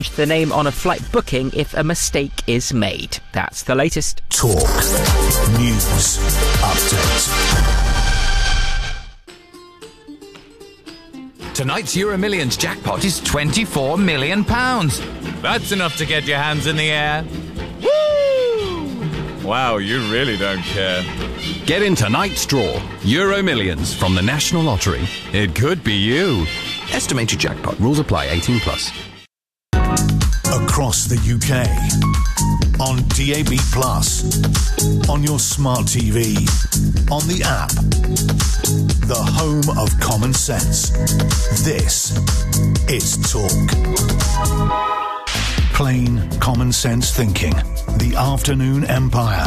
the name on a flight booking if a mistake is made. That's the latest. Talk News Update. Tonight's Euro Millions jackpot is £24 million. That's enough to get your hands in the air. Woo! Wow, you really don't care. Get in tonight's draw. Euro Millions from the National Lottery. It could be you. Estimated jackpot. Rules apply. 18+. Across the UK, on DAB+, on your smart TV, on the app, the home of common sense. This is Talk. Plain common sense thinking. The Afternoon Empire.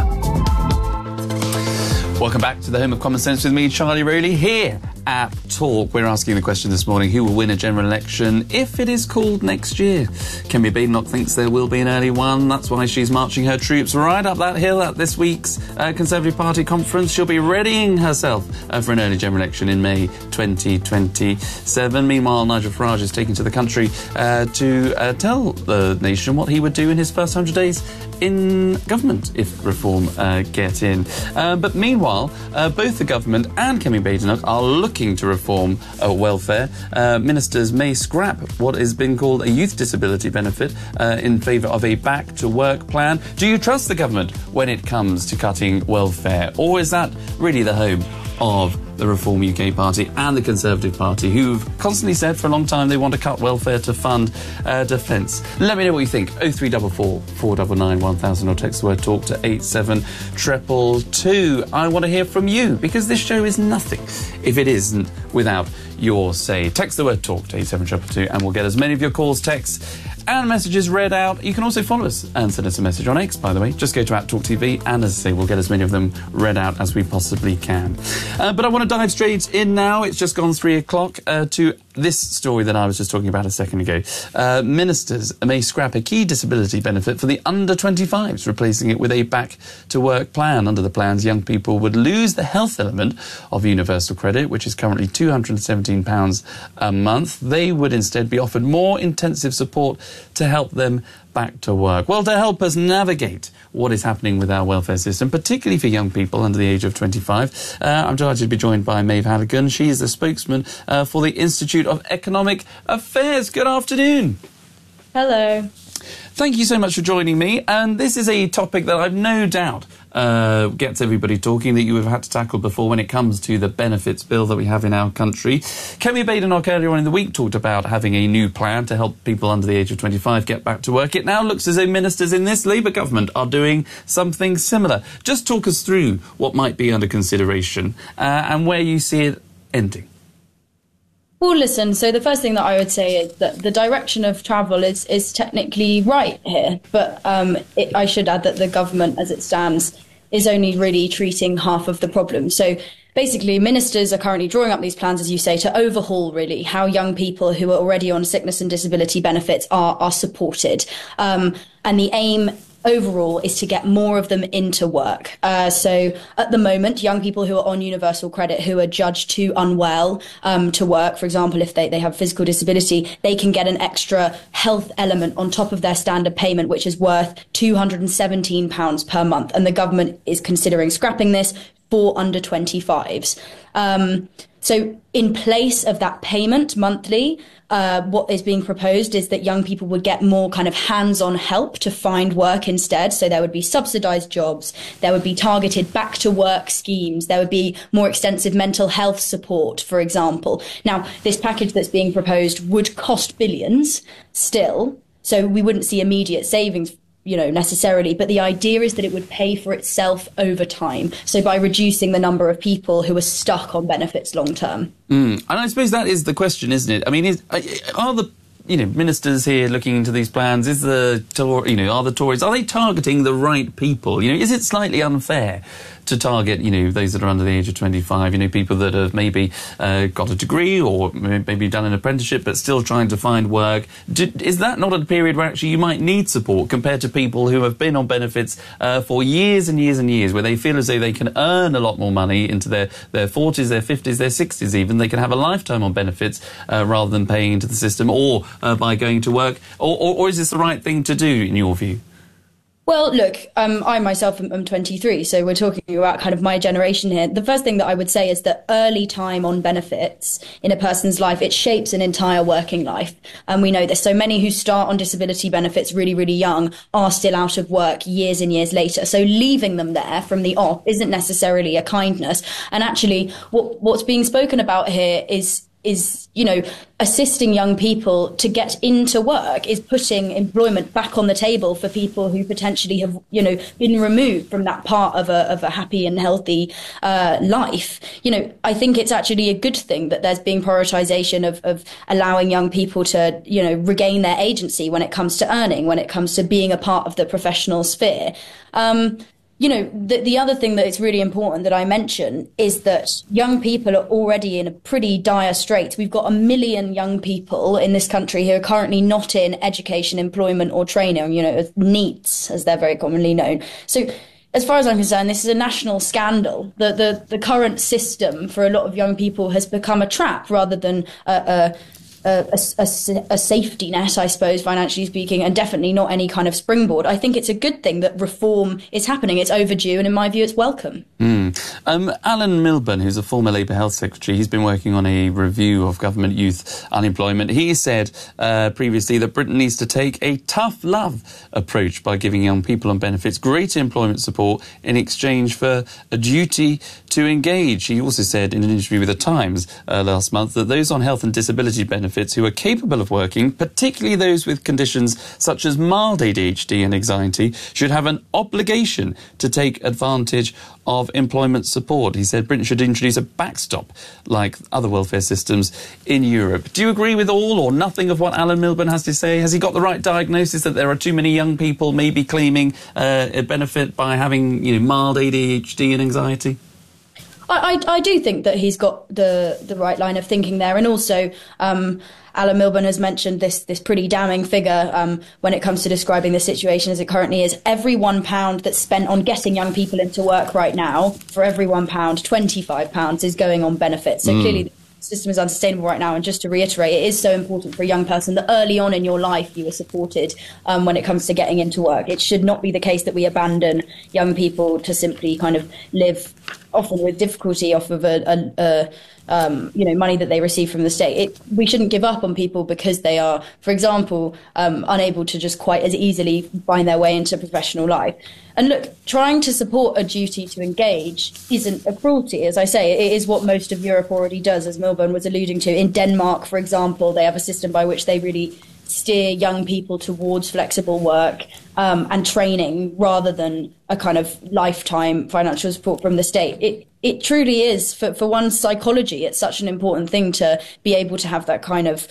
Welcome back to the home of common sense with me, Charlie Rowley, here at Talk. We're asking the question this morning, who will win a general election if it is called next year? Kemi Badenoch thinks there will be an early one. That's why she's marching her troops right up that hill at this week's Conservative Party conference. She'll be readying herself for an early general election in May 2027. Meanwhile, Nigel Farage is taking to the country to tell the nation what he would do in his first 100 days in government if reform get in. But meanwhile, both the government and Kemi Badenoch are looking to reform welfare. Ministers may scrap what has been called a youth disability benefit in favour of a back-to-work plan. Do you trust the government when it comes to cutting welfare? Or is that really the home of the Reform UK Party and the Conservative Party, who've constantly said for a long time they want to cut welfare to fund defence? Let me know what you think. 0344 499 1000 or text the word TALK to 87222. I want to hear from you, because this show is nothing if it isn't without your say. Text the word TALK to 87222 and we'll get as many of your calls, texts and messages read out. You can also follow us and send us a message on X, by the way. Just go to @TalkTV, and as I say, we'll get as many of them read out as we possibly can. But I want to dive straight in now. It's just gone 3 o'clock to this story that I was just talking about a second ago. Ministers may scrap a key disability benefit for the under-25s, replacing it with a back-to-work plan. Under the plans, young people would lose the health element of universal credit, which is currently £217 a month. They would instead be offered more intensive support to help them back to work. Well, to help us navigate what is happening with our welfare system, particularly for young people under the age of 25, I'm delighted to be joined by Maeve Halligan. She is the spokesman for the Institute of Economic Affairs. Good afternoon. Hello. Thank you so much for joining me. And this is a topic that I've no doubt gets everybody talking, that you have had to tackle before when it comes to the benefits bill that we have in our country. Kemi Badenoch earlier on in the week talked about having a new plan to help people under the age of 25 get back to work. It now looks as though ministers in this Labour government are doing something similar. Just talk us through what might be under consideration and where you see it ending. Well, listen, so the first thing that I would say is that the direction of travel is technically right here, but I should add that the government, as it stands, is only really treating half of the problem. So basically, ministers are currently drawing up these plans, as you say, to overhaul really how young people who are already on sickness and disability benefits are supported. And the aim overall is to get more of them into work. So at the moment, young people who are on universal credit, who are judged too unwell to work, for example, if they have physical disability, they can get an extra health element on top of their standard payment, which is worth £217 per month. And the government is considering scrapping this for under 25s. So in place of that payment monthly, what is being proposed is that young people would get more kind of hands-on help to find work instead. So there would be subsidised jobs, there would be targeted back-to-work schemes, there would be more extensive mental health support, for example. Now, this package that's being proposed would cost billions still, so we wouldn't see immediate savings, necessarily, but the idea is that it would pay for itself over time. So by reducing the number of people who are stuck on benefits long term. And I suppose that is the question, isn't it? I mean, are the ministers here looking into these plans? Are the Tories, are they targeting the right people? Is it slightly unfair to target, those that are under the age of 25, people that have maybe got a degree or maybe done an apprenticeship but still trying to find work. Is that not a period where actually you might need support compared to people who have been on benefits for years and years and years, where they feel as though they can earn a lot more money into their 40s, their 50s, their 60s even? They can have a lifetime on benefits rather than paying into the system or by going to work? Or is this the right thing to do, in your view? Well, look, I myself am 23, so we're talking about kind of my generation here. The first thing that I would say is that early time on benefits in a person's life, it shapes an entire working life. And we know this. So many who start on disability benefits really, really young are still out of work years and years later. So leaving them there from the off isn't necessarily a kindness. And actually, what's being spoken about here is assisting young people to get into work, is putting employment back on the table for people who potentially have, been removed from that part of a happy and healthy life. I think it's actually a good thing that there's being prioritization of allowing young people to, regain their agency when it comes to earning, when it comes to being a part of the professional sphere. The other thing that is really important that I mention is that young people are already in a pretty dire strait. We've got 1 million young people in this country who are currently not in education, employment or training, NEETs, as they're very commonly known. So as far as I'm concerned, this is a national scandal. The current system for a lot of young people has become a trap rather than a safety net, I suppose, financially speaking, and definitely not any kind of springboard. I think it's a good thing that reform is happening. It's overdue, and in my view, it's welcome. Alan Milburn, who's a former Labour Health Secretary, he's been working on a review of government youth unemployment. He said previously that Britain needs to take a tough love approach by giving young people on benefits greater employment support in exchange for a duty to engage. He also said in an interview with The Times last month that those on health and disability benefits who are capable of working, particularly those with conditions such as mild ADHD and anxiety, should have an obligation to take advantage of employment support. He said Britain should introduce a backstop like other welfare systems in Europe. Do you agree with all or nothing of what Alan Milburn has to say? Has he got the right diagnosis that there are too many young people maybe claiming a benefit by having, mild ADHD and anxiety? I do think that he's got the right line of thinking there. And also, Alan Milburn has mentioned this pretty damning figure when it comes to describing the situation as it currently is. Every £1 that's spent on getting young people into work right now, for every £1, £25 is going on benefits. So clearly the system is unsustainable right now. And just to reiterate, it is so important for a young person that early on in your life you are supported when it comes to getting into work. It should not be the case that we abandon young people to simply kind of live, often with difficulty, off of money that they receive from the state. We shouldn't give up on people because they are, for example, unable to just quite as easily find their way into professional life. And look, trying to support a duty to engage isn't a cruelty. As I say, it is what most of Europe already does, as Milburn was alluding to. In Denmark, for example, they have a system by which they really steer young people towards flexible work and training rather than a kind of lifetime financial support from the state. It truly is, for one's psychology, it's such an important thing to be able to have that kind of,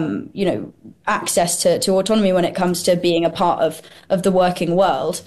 access to autonomy when it comes to being a part of the working world.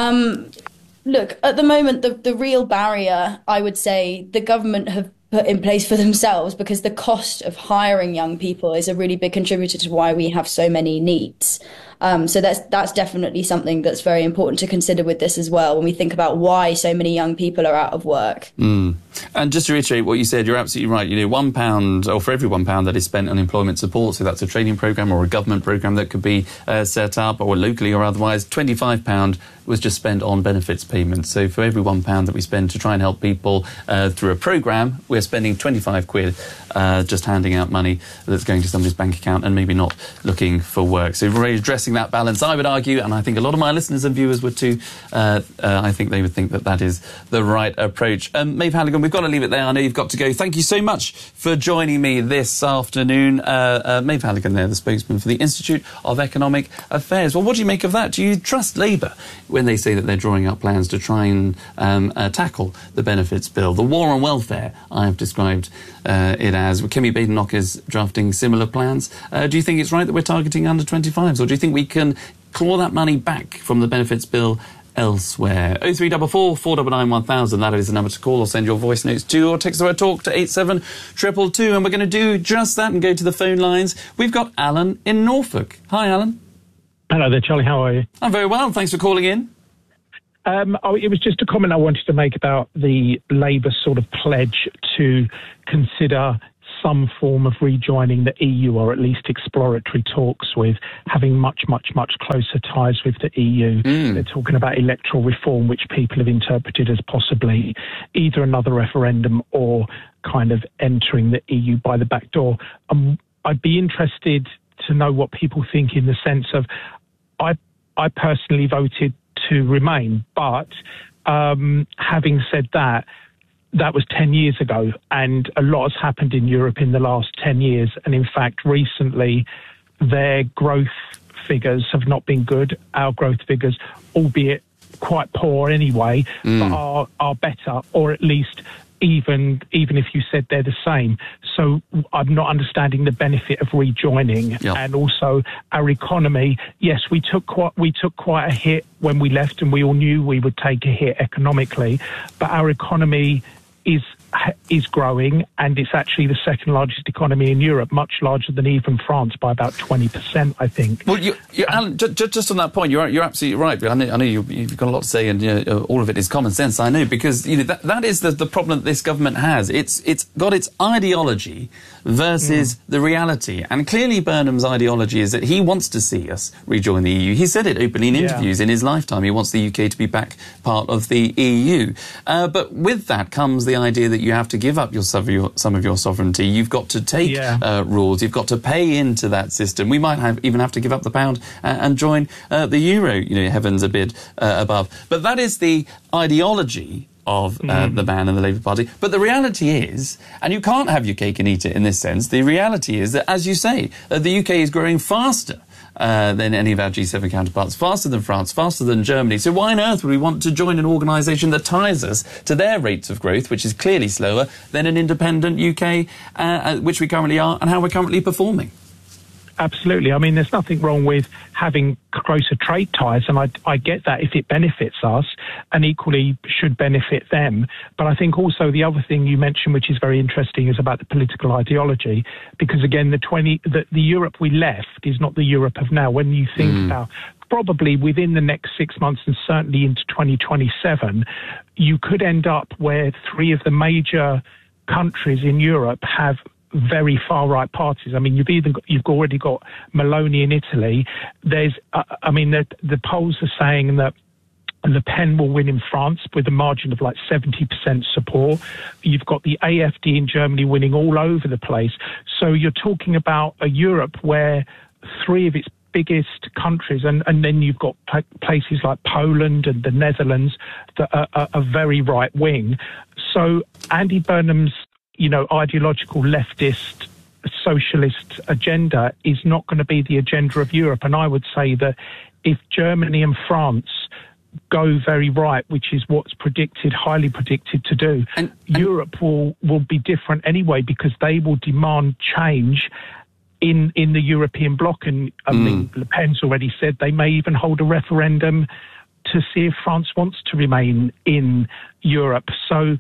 Look, at the moment, the real barrier, I would say, the government have put in place for themselves, because the cost of hiring young people is a really big contributor to why we have so many NEETs. So that's definitely something that's very important to consider with this as well, when we think about why so many young people are out of work. And just to reiterate what you said, you're absolutely right. £1, or for every £1 that is spent on employment support, so that's a training programme or a government programme that could be set up, or locally or otherwise, £25 was just spent on benefits payments. So for every £1 that we spend to try and help people through a programme, we're spending 25 quid just handing out money that's going to somebody's bank account and maybe not looking for work. So we're addressing that balance, I would argue, and I think a lot of my listeners and viewers would too. I think they would think that is the right approach. Maeve Halligan, we've got to leave it there. I know you've got to go. Thank you so much for joining me this afternoon. Maeve Halligan there, the spokesman for the Institute of Economic Affairs. Well, what do you make of that? Do you trust Labour when they say that they're drawing up plans to try and tackle the benefits bill? The war on welfare, I have described it as. Kemi Badenoch is drafting similar plans. Do you think it's right that we're targeting under 25s, or do you think we can claw that money back from the benefits bill elsewhere. 0344 499 1000, that is the number to call or send your voice notes to, or text the word talk to 87222, and we're going to do just that and go to the phone lines. We've got Alan in Norfolk. Hi, Alan. Hello there, Charlie. How are you? I'm very well. Thanks for calling in. It was just a comment I wanted to make about the Labour sort of pledge to consider some form of rejoining the EU, or at least exploratory talks with, having much closer ties with the EU. They're talking about electoral reform, which people have interpreted as possibly either another referendum or kind of entering the EU by the back door. I'd be interested to know what people think, in the sense of, I personally voted to remain, but having said that, that was 10 years ago, and a lot has happened in Europe in the last 10 years. And in fact, recently, their growth figures have not been good. Our growth figures, albeit quite poor anyway, but are better, or at least even if you said they're the same. So I'm not understanding the benefit of rejoining. And also our economy. Yes, we took quite a hit when we left, and we all knew we would take a hit economically, but our economy is growing, and it's actually the second largest economy in Europe, much larger than even France by about 20%, I think. Well, Alan, just on that point, you're absolutely right. I know you've got a lot to say, and all of it is common sense. I know, because that is the problem that this government has. It's got its ideology versus the reality, and clearly Burnham's ideology is that he wants to see us rejoin the EU. He said it openly in interviews in his lifetime. He wants the UK to be back part of the EU, but with that comes the idea that you have to give up some of your sovereignty. You've got to take rules. You've got to pay into that system. We might even have to give up the pound and join the euro. Heavens a bit above. But that is the ideology of the ban and the Labour Party. But the reality is, and you can't have your cake and eat it in this sense, the reality is that, as you say, the UK is growing faster than any of our G7 counterparts, faster than France, faster than Germany. So why on earth would we want to join an organisation that ties us to their rates of growth, which is clearly slower than an independent UK, which we currently are, and how we're currently performing? Absolutely. I mean, there's nothing wrong with having closer trade ties, and I get that if it benefits us, and equally should benefit them. But I think also the other thing you mentioned, which is very interesting, is about the political ideology, because again, the Europe we left is not the Europe of now. When you think about probably within the next 6 months, and certainly into 2027, you could end up where three of the major countries in Europe have very far-right parties. I mean, you've already got Meloni in Italy. There's, the polls are saying that Le Pen will win in France with a margin of like 70% support. You've got the AfD in Germany winning all over the place. So you're talking about a Europe where three of its biggest countries, and then you've got places like Poland and the Netherlands that are very right-wing. So Andy Burnham's ideological leftist socialist agenda is not going to be the agenda of Europe. And I would say that if Germany and France go very right, which is what's highly predicted to do, and Europe will be different anyway, because they will demand change in the European bloc. And I mean, Le Pen's already said they may even hold a referendum to see if France wants to remain in Europe. So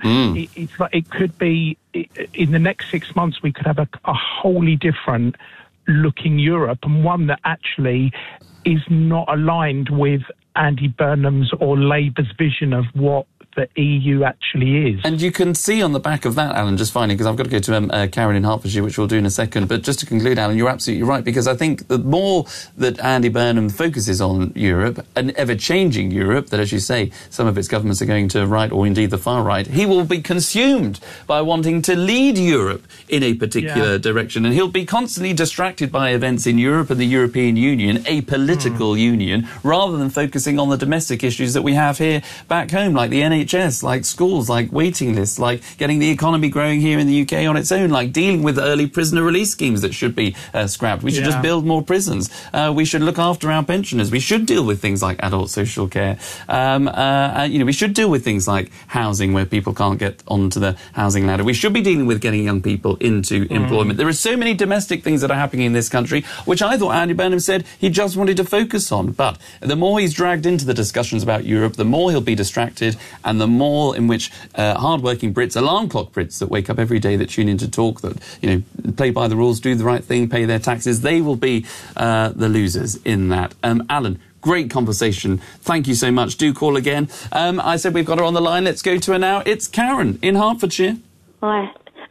it could be, in the next 6 months, we could have a wholly different looking Europe, and one that actually is not aligned with Andy Burnham's or Labour's vision of what the EU actually is. And you can see on the back of that, Alan, just finally, because I've got to go to Karen in Hertfordshire, which we'll do in a second, but just to conclude, Alan, you're absolutely right, because I think the more that Andy Burnham focuses on Europe, an ever-changing Europe, that, as you say, some of its governments are going to right, or indeed the far right, he will be consumed by wanting to lead Europe in a particular direction, and he'll be constantly distracted by events in Europe and the European Union, a political union, rather than focusing on the domestic issues that we have here back home, like the NHS, like schools, like waiting lists, like getting the economy growing here in the UK on its own, like dealing with early prisoner release schemes that should be scrapped. We should just build more prisons. We should look after our pensioners. We should deal with things like adult social care. We should deal with things like housing, where people can't get onto the housing ladder. We should be dealing with getting young people into employment. There are so many domestic things that are happening in this country, which I thought Andy Burnham said he just wanted to focus on. But the more he's dragged into the discussions about Europe, the more he'll be distracted, and the more in which hard-working Brits, alarm clock Brits that wake up every day, that tune in to talk, that play by the rules, do the right thing, pay their taxes, they will be the losers in that. Alan, great conversation. Thank you so much. Do call again. I said we've got her on the line. Let's go to her now. It's Karen in Hertfordshire. Hi.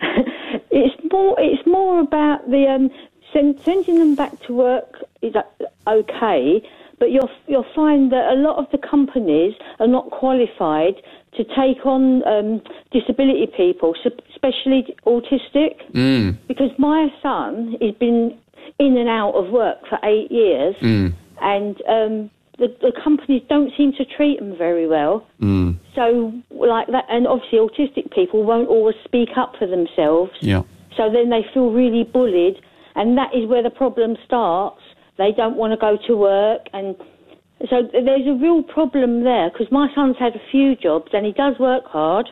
It's more about the sending them back to work is okay, but you'll find that a lot of the companies are not qualified to take on disability people, especially autistic. Because my son has been in and out of work for 8 years, and the companies don't seem to treat them very well. So, like that, and obviously autistic people won't always speak up for themselves. Yeah. So then they feel really bullied, and that is where the problem starts. They don't want to go to work, and so there's a real problem there, because my son's had a few jobs and he does work hard.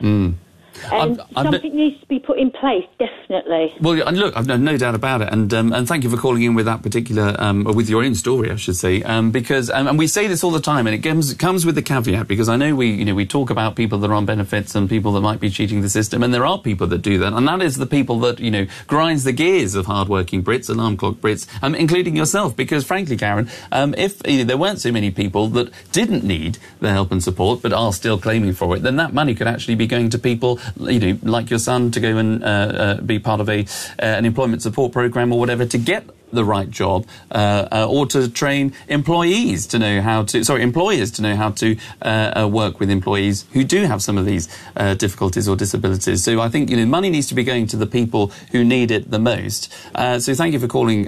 And something needs to be put in place, definitely. Well, and look, I've no doubt about it, and thank you for calling in with that particular, with your own story, I should say, because and we say this all the time, and it comes with the caveat, because I know we talk about people that are on benefits and people that might be cheating the system, and there are people that do that, and that is the people that grinds the gears of hard-working Brits, alarm clock Brits, including yourself, because frankly, Karen, if there weren't so many people that didn't need the help and support but are still claiming for it, then that money could actually be going to people like your son, to go and be part of an employment support program or whatever, to get the right job, or to train employees to know how to, employers to know how to work with employees who do have some of these difficulties or disabilities. So I think money needs to be going to the people who need it the most. So thank you for calling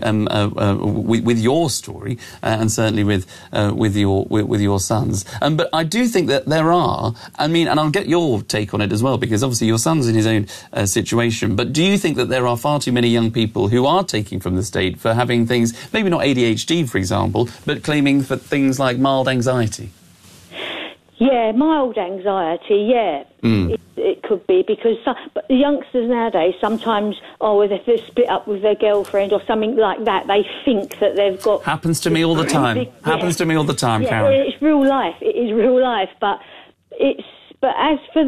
with your story, and certainly with your sons. But I do think that there are, and I'll get your take on it as well, because obviously your son's in his own situation. But do you think that there are far too many young people who are taking from the state for having things, maybe not ADHD, for example, but claiming for things like mild anxiety? Yeah, mild anxiety, yeah. It could be, because but the youngsters nowadays sometimes, if they're split up with their girlfriend or something like that, they think that they've got... Happens to me all the time. Happens to me all the time, Karen. Well, it's real life. It is real life, but it's... But as for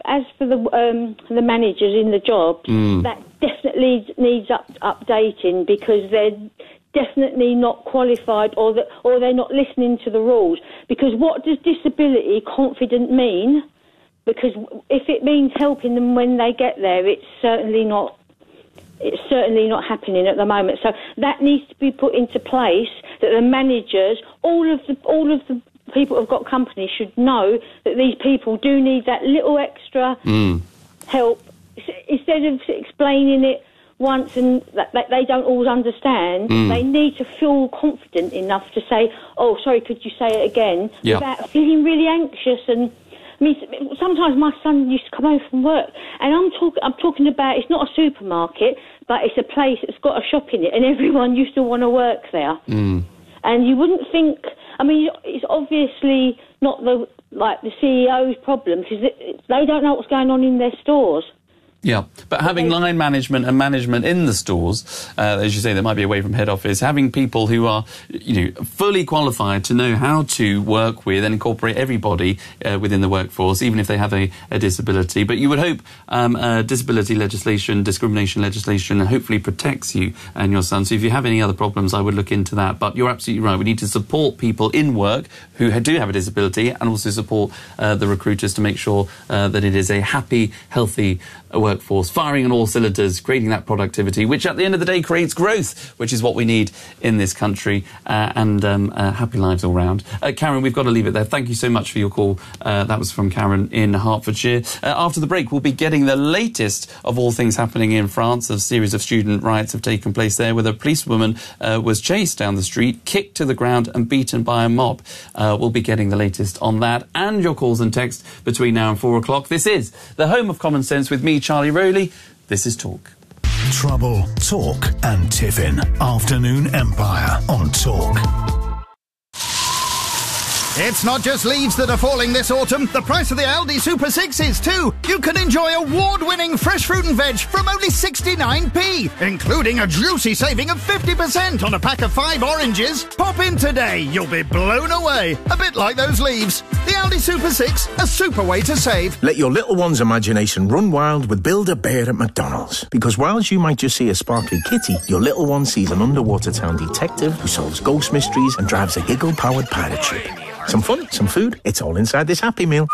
the managers in the jobs, that definitely needs updating, because they're definitely not qualified, or they're not listening to the rules. Because what does disability confident mean? Because if it means helping them when they get there, it's certainly not happening at the moment. So that needs to be put into place, that the managers, all of the people who've got companies should know that these people do need that little extra help. Instead of explaining it once and that they don't always understand, they need to feel confident enough to say, "Oh, sorry, could you say it again?" Without feeling really anxious. And sometimes my son used to come home from work, and I'm talking about, it's not a supermarket, but it's a place that's got a shop in it, and everyone used to want to work there. And you wouldn't think... it's obviously not the CEO's problem, because they don't know what's going on in their stores. Yeah, but having line management and management in the stores, as you say, they might be away from head office, having people who are, fully qualified to know how to work with and incorporate everybody within the workforce, even if they have a disability. But you would hope disability legislation, discrimination legislation, hopefully protects you and your son. So if you have any other problems, I would look into that. But you're absolutely right. We need to support people in work who do have a disability, and also support the recruiters to make sure that it is a happy, healthy workforce, firing on all cylinders, creating that productivity, which at the end of the day creates growth, which is what we need in this country, and happy lives all round. Karen, we've got to leave it there. Thank you so much for your call. That was from Karen in Hertfordshire. After the break, we'll be getting the latest of all things happening in France. A series of student riots have taken place there, where a policewoman was chased down the street, kicked to the ground and beaten by a mob. We'll be getting the latest on that and your calls and text between now and 4 o'clock. This is the home of common sense with me, Charlie Rowley. This is Talk. Trouble, Talk and Tiffin. Afternoon Empire on Talk. It's not just leaves that are falling this autumn. The price of the Aldi Super 6 is too. You can enjoy award-winning fresh fruit and veg from only 69p, including a juicy saving of 50% on a pack of 5 oranges. Pop in today. You'll be blown away. A bit like those leaves. The Aldi Super 6, a super way to save. Let your little one's imagination run wild with Build-A-Bear at McDonald's. Because whilst you might just see a sparkly kitty, your little one sees an underwater town detective who solves ghost mysteries and drives a giggle-powered pirate ship. Some fun, some food, it's all inside this Happy Meal.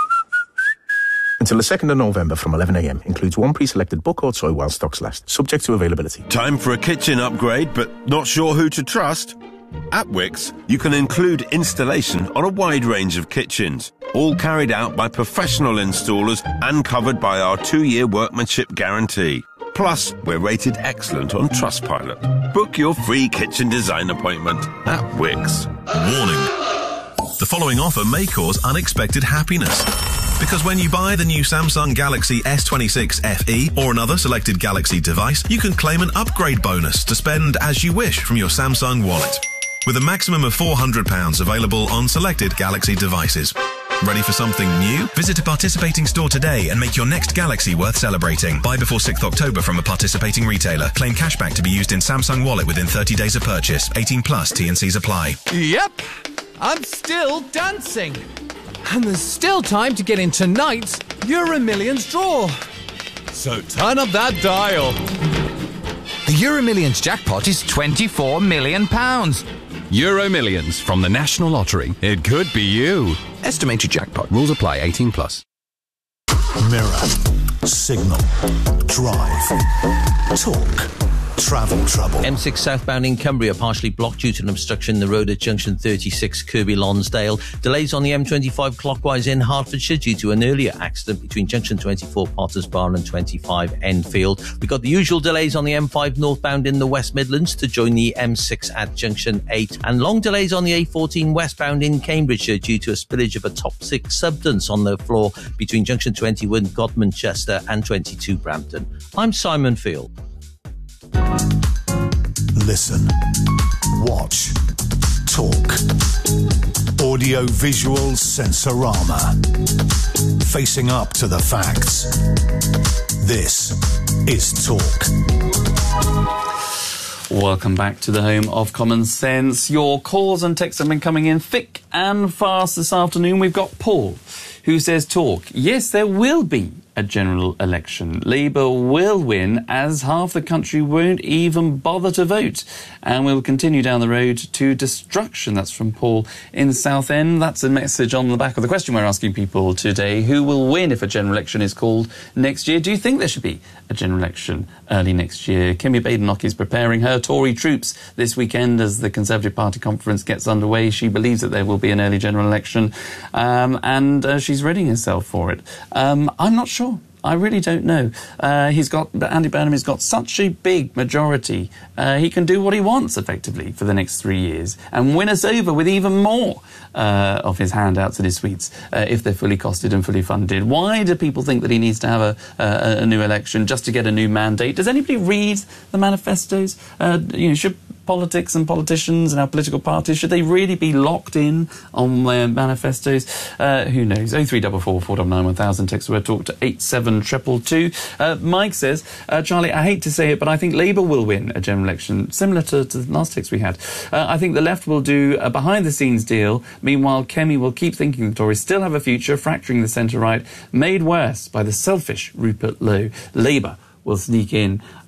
Until the 2nd of November from 11 a.m. Includes one pre-selected book or toy while stocks last. Subject to availability. Time for a kitchen upgrade, but not sure who to trust? At Wickes, you can include installation on a wide range of kitchens, all carried out by professional installers and covered by our 2-year workmanship guarantee. Plus, we're rated excellent on Trustpilot. Book your free kitchen design appointment at Wickes. Warning. The following offer may cause unexpected happiness. Because when you buy the new Samsung Galaxy S26 FE or another selected Galaxy device, you can claim an upgrade bonus to spend as you wish from your Samsung wallet. With a maximum of £400 available on selected Galaxy devices. Ready for something new? Visit a participating store today and make your next Galaxy worth celebrating. Buy before 6th October from a participating retailer. Claim cashback to be used in Samsung Wallet within 30 days of purchase. 18 plus T&Cs apply. Yep, I'm still dancing. And there's still time to get in tonight's Euro Millions draw. So turn up that dial. The Euro Millions jackpot is £24 million. Euro Millions from the National Lottery. It could be you. Estimated jackpot. Rules apply. 18 plus. Mirror, Signal, Drive, Talk. Travel trouble. M6 southbound in Cumbria partially blocked due to an obstruction in the road at junction 36 Kirby Lonsdale. Delays on the M25 clockwise in Hertfordshire due to an earlier accident between junction 24 Potters Bar and 25 Enfield. We've got the usual delays on the M5 northbound in the West Midlands to join the M6 at junction 8, and long delays on the A14 westbound in Cambridgeshire due to a spillage of a toxic substance on the floor between junction 21 Godmanchester and 22 Brampton. I'm Simon Field. Listen, watch, talk. Audio-visual sensorama. Facing up to the facts. This is Talk. Welcome back to the home of common sense. Your calls and texts have been coming in thick and fast this afternoon. We've got Paul, who says, Talk. Yes, there will be a general election. Labour will win, as half the country won't even bother to vote. And we'll continue down the road to destruction. That's from Paul in Southend. That's a message on the back of the question we're asking people today. Who will win if a general election is called next year? Do you think there should be a general election early next year? Kemi Badenoch is preparing her Tory troops this weekend as the Conservative Party conference gets underway. She believes that there will be an early general election, and she's readying herself for it. I'm not sure. I really don't know. Andy Burnham has got such a big majority. He can do what he wants, effectively, for the next 3 years and win us over with even more of his handouts and his sweets if they're fully costed and fully funded. Why do people think that he needs to have a new election just to get a new mandate? Does anybody read the manifestos? Should politics and politicians and our political parties, should they really be locked in on their manifestos? Who knows? 0344 499 1000. Text word talk to 87222. Mike says, Charlie, I hate to say it, but I think Labour will win a general election, similar to the last text we had. I think the left will do a behind-the-scenes deal. Meanwhile, Kemi will keep thinking the Tories still have a future, fracturing the centre-right, made worse by the selfish Rupert Lowe. Labour will sneak in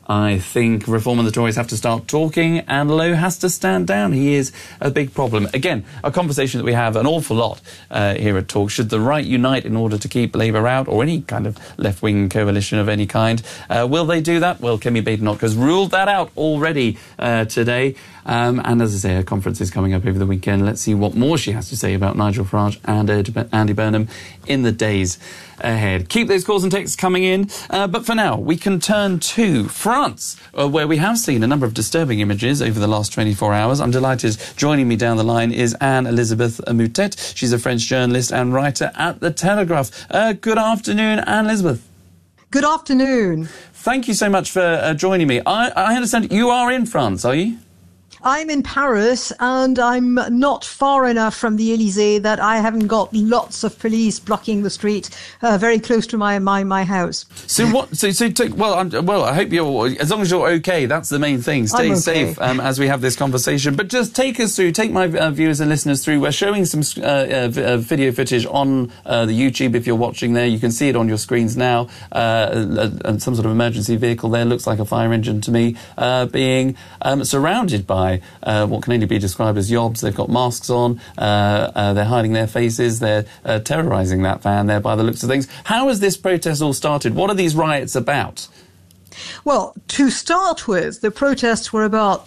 I think Reform and the Tories have to start talking and Lowe has to stand down. He is a big problem. Again, a conversation that we have an awful lot here at Talk. Should the right unite in order to keep Labour out, or any kind of left-wing coalition of any kind? Will they do that? Well, Kemi Badenoch has ruled that out already today. And as I say, her conference is coming up over the weekend. Let's see what more she has to say about Nigel Farage and Andy Burnham in the days ahead. Keep those calls and texts coming in. But for now, we can turn to France, where we have seen a number of disturbing images over the last 24 hours. I'm delighted. Joining me down the line is Anne-Elisabeth Moutet. She's a French journalist and writer at The Telegraph. Good afternoon, Anne-Elisabeth. Good afternoon. Thank you so much for joining me. I understand you are in France, are you? I'm in Paris, and I'm not far enough from the Élysée that I haven't got lots of police blocking the street very close to my house. So what? Well, I hope you're. As long as you're okay, that's the main thing. Stay okay. safe as we have this conversation. But just take us through. Take my viewers and listeners through. We're showing some video footage on the YouTube. If you're watching there, you can see it on your screens now. Some sort of emergency vehicle there, looks like a fire engine to me, being surrounded by what can only be described as yobs. They've got masks on, they're hiding their faces, they're terrorising that van there by the looks of things. How has this protest all started? What are these riots about? Well, to start with, the protests were about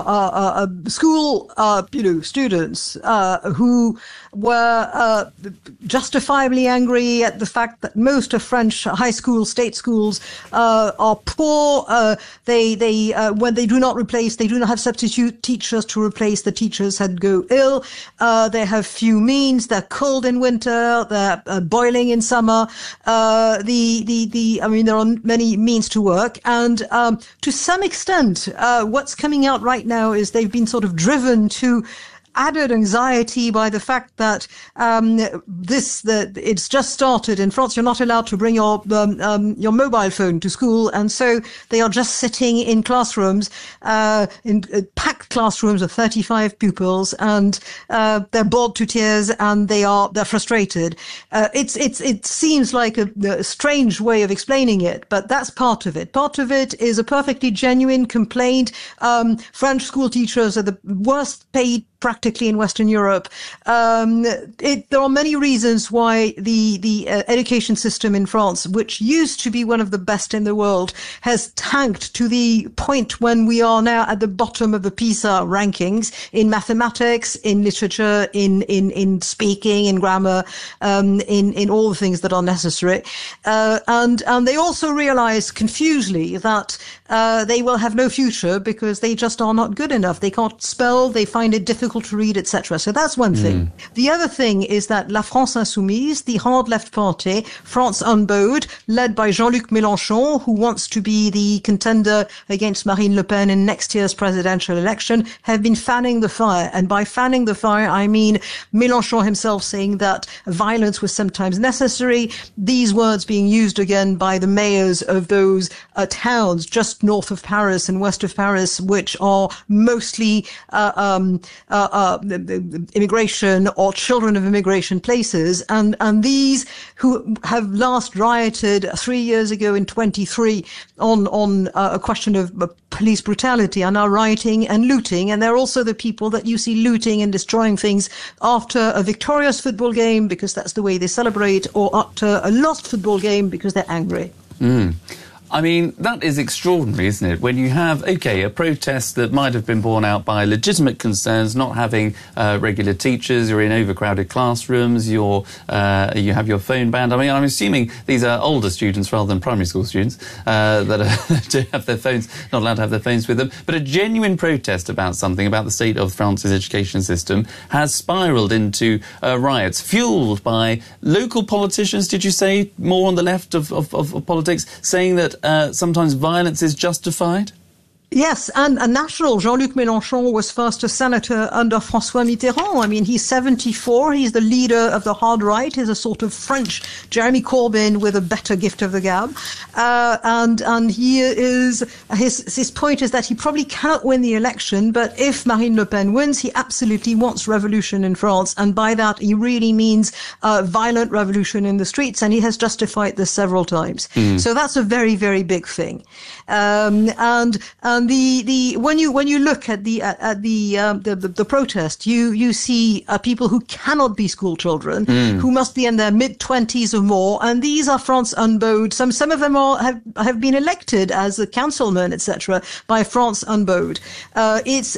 school, students who were justifiably angry at the fact that most of French high schools, state schools, are poor. When they do not have substitute teachers to replace the teachers that go ill. They have few means. They're cold in winter. They're boiling in summer. There are many means to work. And to some extent, what's coming out right now is they've been sort of driven to added anxiety by the fact that it's just started in France. You're not allowed to bring your mobile phone to school, and so they are just sitting in classrooms, in packed classrooms of 35 pupils, and they're bored to tears, and they're frustrated. It seems like a strange way of explaining it, but that's part of it. Part of it is a perfectly genuine complaint. French school teachers are the worst paid practically in Western Europe. There are many reasons why the education system in France, which used to be one of the best in the world, has tanked to the point when we are now at the bottom of the PISA rankings in mathematics, in literature, in speaking, in grammar, in all the things that are necessary. And they also realize confusedly that they will have no future because they just are not good enough. They can't spell, they find it difficult to read, etc. So that's one thing. The other thing is that La France Insoumise, the hard left party, France Unbowed, led by Jean-Luc Mélenchon, who wants to be the contender against Marine Le Pen in next year's presidential election, have been fanning the fire. And by fanning the fire, I mean Mélenchon himself saying that violence was sometimes necessary. These words being used again by the mayors of those towns just north of Paris and west of Paris, which are mostly immigration or children of immigration places, and these who have last rioted 3 years ago in 23 on a question of police brutality are now rioting and looting, and they're also the people that you see looting and destroying things after a victorious football game because that's the way they celebrate, or after a lost football game because they're angry. I mean, that is extraordinary, isn't it? When you have, a protest that might have been borne out by legitimate concerns, not having regular teachers, you're in overcrowded classrooms, you have your phone banned. I mean, I'm assuming these are older students rather than primary school students that are to have their phones, not allowed to have their phones with them. But a genuine protest about something, about the state of France's education system, has spiralled into riots, fueled by local politicians, did you say, more on the left of politics, saying that sometimes violence is justified? Yes, and a national, Jean-Luc Mélenchon was first a senator under François Mitterrand. I mean, he's 74. He's the leader of the hard right. He's a sort of French Jeremy Corbyn with a better gift of the gab. And he is, his point is that he probably cannot win the election, but if Marine Le Pen wins, he absolutely wants revolution in France. And by that, he really means violent revolution in the streets. And he has justified this several times. So that's a very, very big thing. And when you look at the protest, you see people who cannot be school children, who must be in their mid-20s or more, and these are France Unbowed. Some of them have been elected as a councilman, etc., by France Unbowed. It's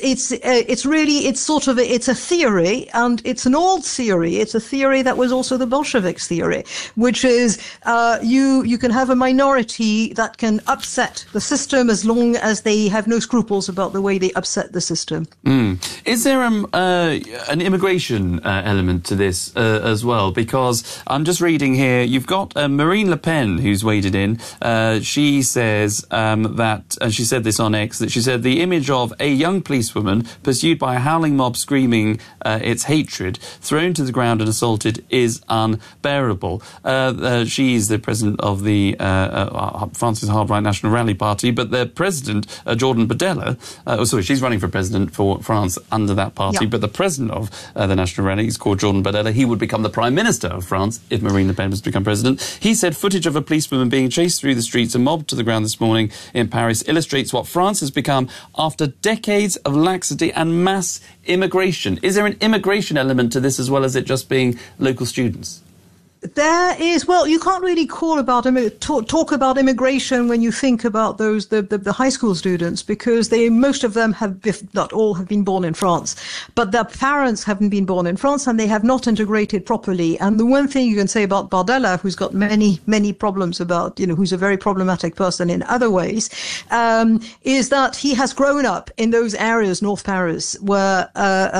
a theory, and it's an old theory. It's a theory that was also the Bolsheviks' theory, which is you can have a minority that can upset the system as long as they have no scruples about the way they upset the system. Is there an immigration element to this as well? Because I'm just reading here, you've got Marine Le Pen who's waded in. She says that, and she said this on X, that she said the image of a young policewoman pursued by a howling mob screaming its hatred, thrown to the ground and assaulted is unbearable. She's the president of the France's Hard Right National Rally Party, but their president, Jordan Bardella, she's running for president for France under that party, but the president of the National Rally is called Jordan Bardella. He would become the Prime Minister of France if Marine Le Pen was to become president. He said footage of a policewoman being chased through the streets and mobbed to the ground this morning in Paris illustrates what France has become after decades of laxity and mass immigration. Is there an immigration element to this as well as it just being local students? There is, well, you can't really talk about immigration when you think about the high school students, because most of them have, if not all, have been born in France, but their parents haven't been born in France and they have not integrated properly. And the one thing you can say about Bardella, who's got many, many problems who's a very problematic person in other ways, is that he has grown up in those areas, North Paris, where,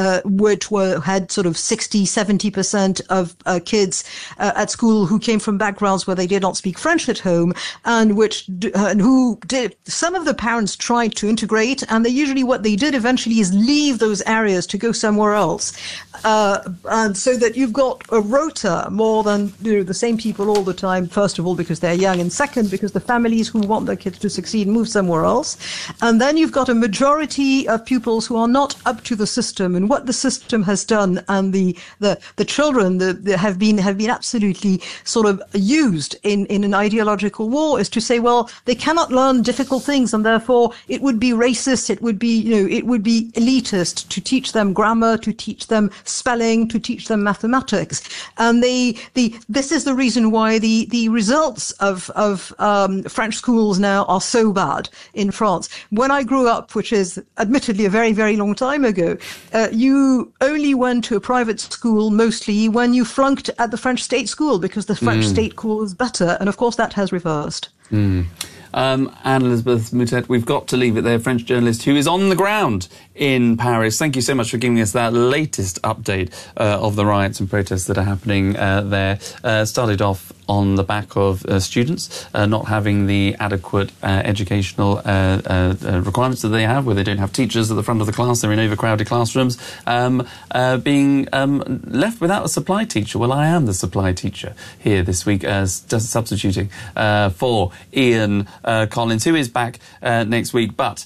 had sort of 60-70% of kids at school who came from backgrounds where they did not speak French at home, and some of the parents tried to integrate, and what they did eventually is leave those areas to go somewhere else, and so that you've got a rota more than the same people all the time. First of all, because they're young, and second, because the families who want their kids to succeed move somewhere else, and then you've got a majority of pupils who are not up to the system and what the system has done, and the children have been absolutely sort of used in an ideological war, is to say, well, they cannot learn difficult things, and therefore it would be racist, it would be elitist to teach them grammar, to teach them spelling, to teach them mathematics. And this is the reason why the results of French schools now are so bad in France. When I grew up, which is admittedly a very, very long time ago, you only went to a private school mostly when you flunked at the French state school, because the French state school is better, and of course that has reversed. Anne-Elisabeth Moutet, we've got to leave it there, French journalist who is on the ground in Paris. Thank you so much for giving us that latest update of the riots and protests that are happening there. Started off on the back of students not having the adequate educational requirements that they have, where they don't have teachers at the front of the class, they're in overcrowded classrooms, being left without a supply teacher. Well, I am the supply teacher here this week, substituting for Ian Collins, who is back next week, but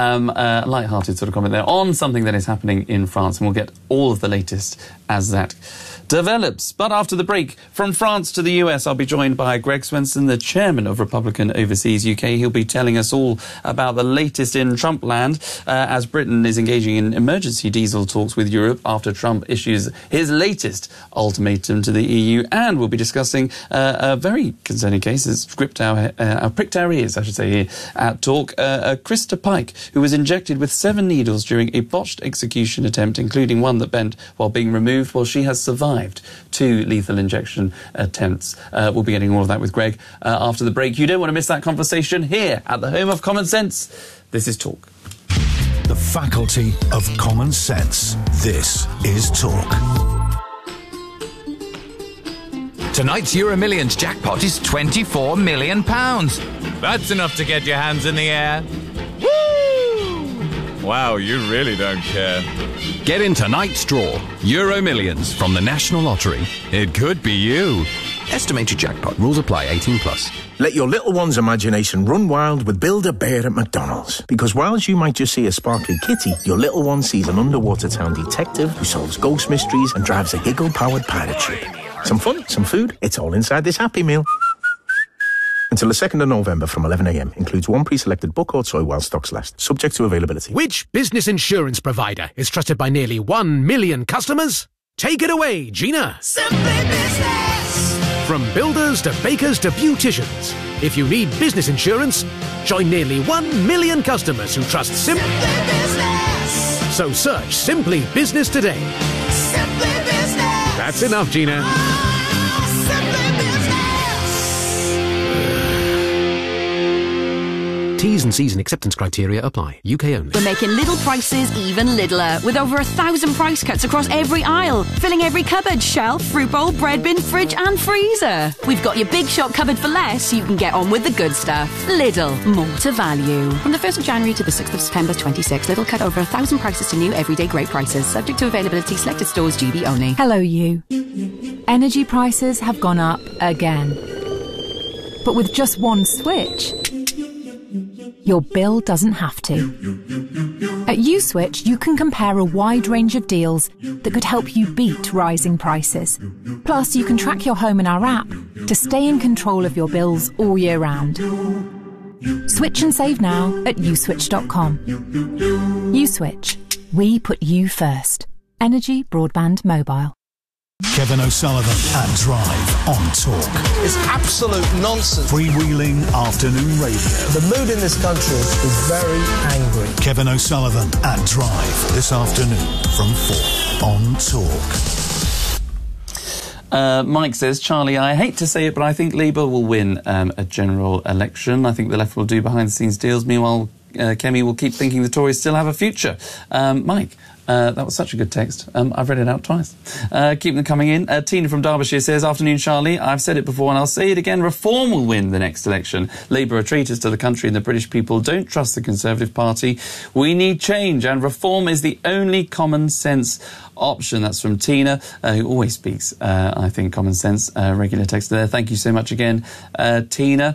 a light-hearted sort of comment there on something that is happening in France, and we'll get all of the latest as that develops. But after the break, from France to the US, I'll be joined by Greg Swenson, the chairman of Republican Overseas UK. He'll be telling us all about the latest in Trump land as Britain is engaging in emergency diesel talks with Europe after Trump issues his latest ultimatum to the EU. And we'll be discussing a very concerning case that's pricked our ears, I should say, here at Talk. Krista Pike, who was injected with 7 needles during a botched execution attempt, including one that bent while being removed. Well, she has survived 2 lethal injection attempts. We'll be getting all of that with Greg after the break. You don't want to miss that conversation here at the home of common sense. This is Talk. The faculty of common sense. This is Talk. Tonight's Euro Millions jackpot is £24 million. That's enough to get your hands in the air. Woo! Wow, you really don't care. Get in tonight's draw. Euro Millions from the National Lottery. It could be you. Estimated jackpot. Rules apply. 18+. Let your little one's imagination run wild with Build-A-Bear at McDonald's. Because whilst you might just see a sparkly kitty, your little one sees an underwater town detective who solves ghost mysteries and drives a giggle-powered pirate ship. Some fun, some food, it's all inside this Happy Meal. Until the 2nd of November from 11 a.m. Includes one pre-selected book or toy while stocks last. Subject to availability. Which business insurance provider is trusted by nearly 1 million customers? Take it away, Gina. Simply Business. From builders to bakers to beauticians. If you need business insurance, join nearly 1 million customers who trust Simply Business. So search Simply Business today. Simply Business. That's enough, Gina. T's and C's and acceptance criteria apply. UK only. We're making little prices even littler, with over 1,000 price cuts across every aisle, filling every cupboard, shelf, fruit bowl, bread bin, fridge and freezer. We've got your big shop covered for less, so you can get on with the good stuff. Lidl, more to value. From the 1st of January to the 6th of September 26, Lidl cut over 1,000 prices to new everyday great prices, subject to availability, selected stores, GB only. Hello, you. Energy prices have gone up again. But with just one switch, your bill doesn't have to. At USwitch, you can compare a wide range of deals that could help you beat rising prices. Plus, you can track your home in our app to stay in control of your bills all year round. Switch and save now at uswitch.com. USwitch. We put you first. Energy, broadband, mobile. Kevin O'Sullivan at Drive on Talk. It's absolute nonsense. Freewheeling afternoon radio. The mood in this country is very angry. Kevin O'Sullivan at Drive this afternoon from 4 on Talk. Mike says, Charlie, I hate to say it, but I think Labour will win a general election. I think the left will do behind-the-scenes deals. Meanwhile, Kemi will keep thinking the Tories still have a future. Mike, that was such a good text. I've read it out twice. Keep them coming in. Tina from Derbyshire says, afternoon, Charlie. I've said it before and I'll say it again. Reform will win the next election. Labour are traitors to the country and the British people. Don't trust the Conservative Party. We need change, and reform is the only common sense option. That's from Tina, who always speaks, I think, common sense. Regular text there. Thank you so much again, Tina.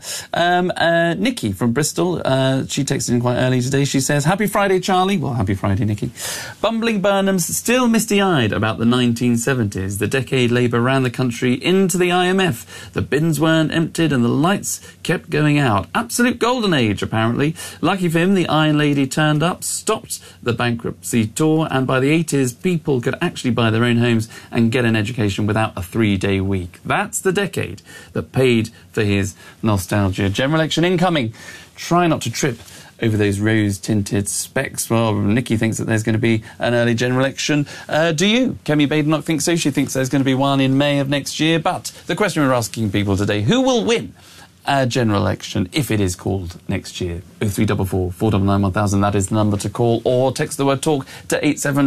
Nikki from Bristol, she texted in quite early today. She says, happy Friday, Charlie. Well, happy Friday, Nikki. Bumbling Burnham's still misty-eyed about the 1970s, the decade Labour ran the country into the IMF. The bins weren't emptied and the lights kept going out. Absolute golden age, apparently. Lucky for him, the Iron Lady turned up, stopped the bankruptcy tour, and by the 80s, people could actually buy their own homes and get an education without a 3-day week. That's the decade that paid for his nostalgia. General election incoming. Try not to trip over those rose-tinted specs. Well, Nikki thinks that there's going to be an early general election. Do you? Kemi Badenoch thinks so. She thinks there's going to be one in May of next year. But the question we're asking people today, who will win a general election if it is called next year? 0344 499 1000, that is the number to call, or text the word talk to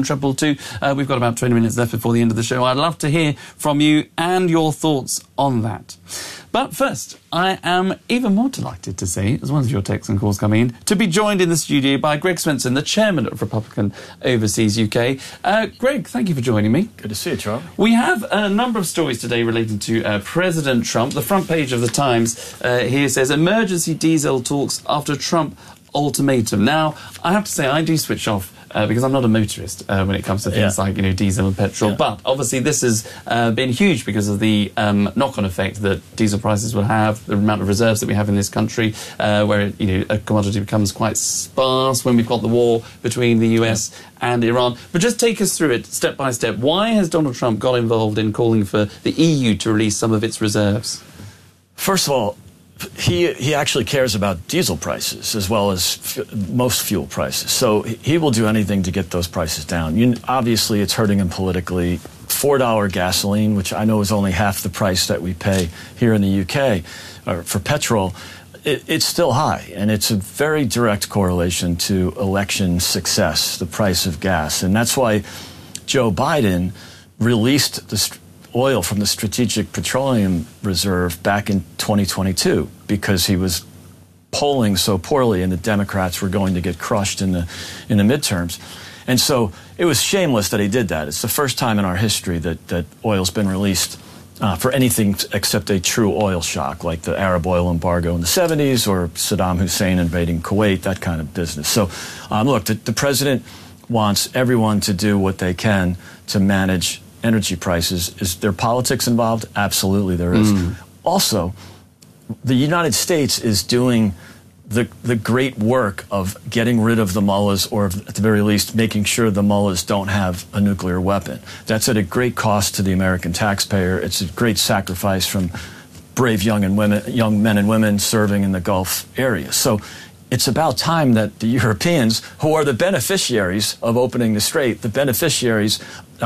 87222. We've got about 20 minutes left before the end of the show. I'd love to hear from you and your thoughts on that. But first, I am even more delighted to say, as well as your texts and calls coming in, to be joined in the studio by Greg Swenson, the chairman of Republican Overseas UK. Greg, thank you for joining me. Good to see you, Charlie. We have a number of stories today relating to President Trump. The front page of the Times here says, emergency diesel talks after Trump ultimatum. Now, I have to say, I do switch off because I'm not a motorist when it comes to things like, diesel and petrol. Yeah. But obviously this has been huge because of the knock-on effect that diesel prices will have, the amount of reserves that we have in this country, where a commodity becomes quite sparse when we've got the war between the US and Iran. But just take us through it step by step. Why has Donald Trump got involved in calling for the EU to release some of its reserves? First of all, he actually cares about diesel prices as well as most fuel prices. So he will do anything to get those prices down. Obviously, it's hurting him politically. $4 gasoline, which I know is only half the price that we pay here in the UK for petrol, it's still high. And it's a very direct correlation to election success, the price of gas. And that's why Joe Biden released the oil from the Strategic Petroleum Reserve back in 2022, because he was polling so poorly and the Democrats were going to get crushed in the midterms. And so it was shameless that he did that. It's the first time in our history that oil's been released for anything except a true oil shock, like the Arab oil embargo in the 70s or Saddam Hussein invading Kuwait, that kind of business. So, look, the president wants everyone to do what they can to manage energy prices. Is there politics involved? Absolutely there is. Also, the United States is doing the great work of getting rid of the mullahs, or at the very least making sure the mullahs don't have a nuclear weapon. That's at a great cost to the American taxpayer. It's a great sacrifice from brave young men and women serving in the Gulf area. So it's about time that the Europeans, who are the beneficiaries of opening the strait, the beneficiaries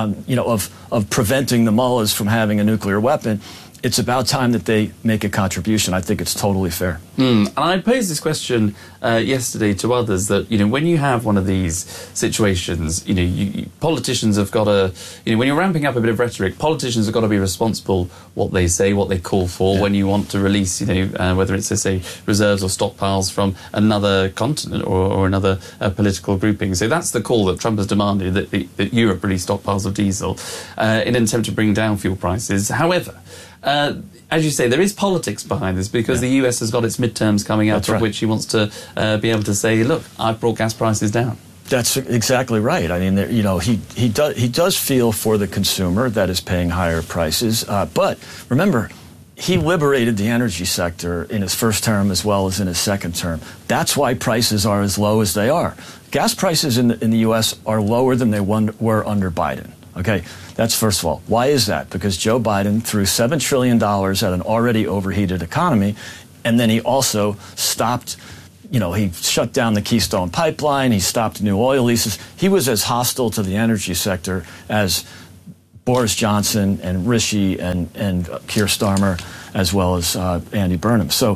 of preventing the mullahs from having a nuclear weapon, it's about time that they make a contribution. I think it's totally fair. And I posed this question yesterday to others, that, when you have one of these situations, politicians have got to, when you're ramping up a bit of rhetoric, politicians have got to be responsible what they say, what they call for. When you want to release, whether it's, say, reserves or stockpiles from another continent or another political grouping. So that's the call that Trump has demanded, that Europe release stockpiles of diesel in an attempt to bring down fuel prices. However, as you say, there is politics behind this, because the US has got its midterms coming up, of which he wants to be able to say, look, I've brought gas prices down. That's exactly right. I mean, he does feel for the consumer that is paying higher prices. But remember, he liberated the energy sector in his first term as well as in his second term. That's why prices are as low as they are. Gas prices in the U.S. are lower than they were under Biden. Okay, that's first of all. Why is that? Because Joe Biden threw $7 trillion at an already overheated economy, and then he also stopped, he shut down the Keystone Pipeline, he stopped new oil leases. He was as hostile to the energy sector as Boris Johnson and Rishi and Keir Starmer, as well as Andy Burnham. So,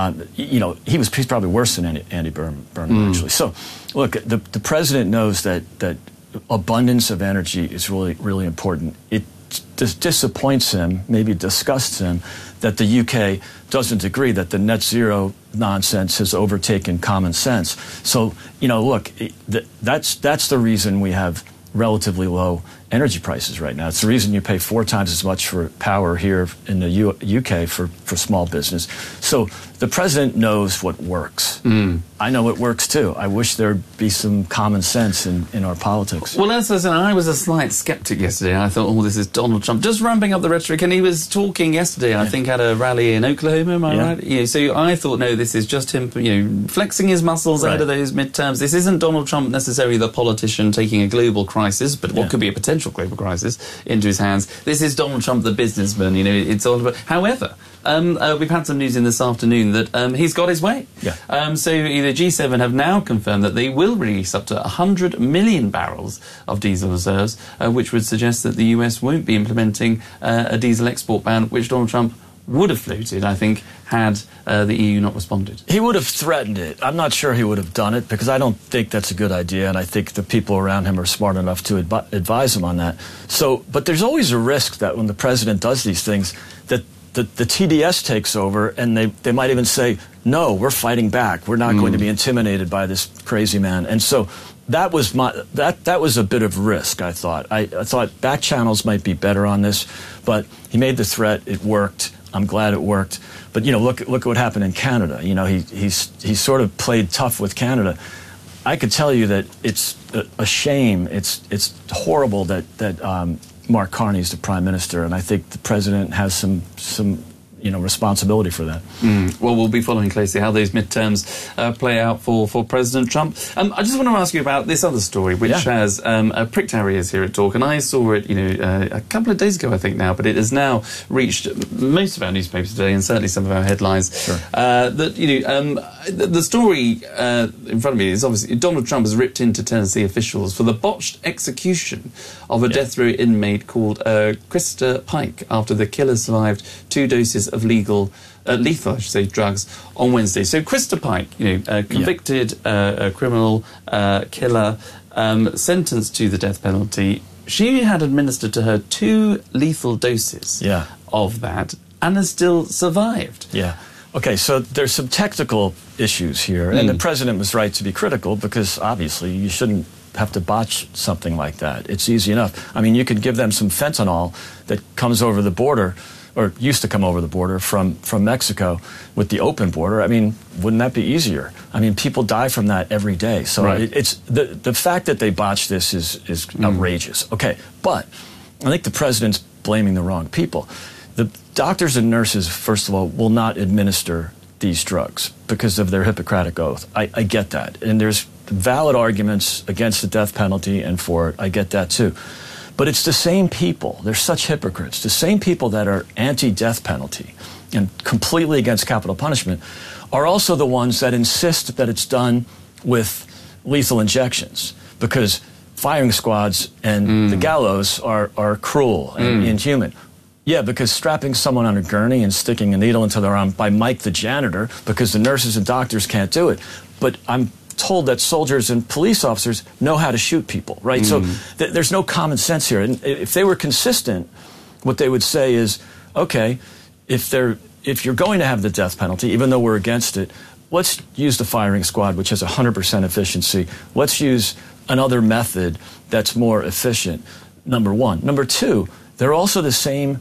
he's probably worse than Andy Burnham, actually. So, look, the president knows that abundance of energy is really, really important. It disappoints him, maybe disgusts him, that the UK doesn't agree, that the net zero nonsense has overtaken common sense. So, look, that's the reason we have relatively low energy prices right now. It's the reason you pay 4 times as much for power here in the UK for small business. So the president knows what works. I know it works too. I wish there'd be some common sense in our politics. Well, as I said, I was a slight skeptic yesterday. I thought, this is Donald Trump just ramping up the rhetoric, and he was talking yesterday, I think, at a rally in Oklahoma, am I right? So I thought, no, this is just him, flexing his muscles out of those midterms. This isn't Donald Trump necessarily the politician taking a global crisis, but what could be a potential global crisis, into his hands. This is Donald Trump, the businessman. It's all about. However, we've had some news in this afternoon that he's got his way. So the G7 have now confirmed that they will release up to 100 million barrels of diesel reserves, which would suggest that the US won't be implementing a diesel export ban, which Donald Trump would have floated, I think, had the EU not responded. He would have threatened it. I'm not sure he would have done it, because I don't think that's a good idea, and I think the people around him are smart enough to advise him on that. So, but there's always a risk that when the president does these things, that the TDS takes over, and they might even say, no, we're fighting back. We're not going to be intimidated by this crazy man. And so that was that was a bit of risk, I thought. I thought back channels might be better on this, but he made the threat. It worked. I'm glad it worked. But, look at what happened in Canada. He sort of played tough with Canada. I could tell you that it's a shame. It's horrible that Mark Carney's the prime minister, and I think the president has some responsibility for that. Well, we'll be following closely how those midterms play out for President Trump. I just want to ask you about this other story, which has pricked our ears here at Talk, and I saw it, a couple of days ago, I think now, but it has now reached most of our newspapers today, and certainly some of our headlines. That the story in front of me is obviously Donald Trump has ripped into Tennessee officials for the botched execution of a death row inmate called Krista Pike after the killer survived 2 doses of lethal, I should say, drugs on Wednesday. So Krista Pike, a convicted criminal killer, sentenced to the death penalty. She had administered to her 2 lethal doses of that, and has still survived. Okay, so there's some technical issues here, and the president was right to be critical because obviously you shouldn't have to botch something like that. It's easy enough. I mean, you could give them some fentanyl that comes over the border, or used to come over the border from Mexico with the open border. I mean, wouldn't that be easier? I mean, people die from that every day. So it's the fact that they botched this is outrageous. Okay, but I think the president's blaming the wrong people. The doctors and nurses, first of all, will not administer these drugs because of their Hippocratic oath. I get that. And there's valid arguments against the death penalty and for it. I get that too. But it's the same people. They're such hypocrites. The same people that are anti-death penalty and completely against capital punishment are also the ones that insist that it's done with lethal injections because firing squads and the gallows are cruel and inhuman. Yeah, because strapping someone on a gurney and sticking a needle into their arm by Mike the janitor because the nurses and doctors can't do it. But I'm told that soldiers and police officers know how to shoot people, right? So there's no common sense here. And if they were consistent, what they would say is, okay, if you're going to have the death penalty, even though we're against it, let's use the firing squad, which has 100% efficiency. Let's use another method that's more efficient, number one. Number two, they're also the same